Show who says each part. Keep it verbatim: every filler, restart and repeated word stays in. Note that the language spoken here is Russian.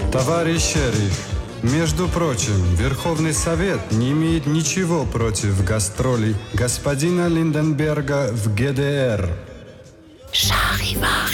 Speaker 1: Товарищ шериф, между прочим, Верховный Совет не имеет ничего против гастролей господина Линденберга в ГДР.
Speaker 2: Charivari.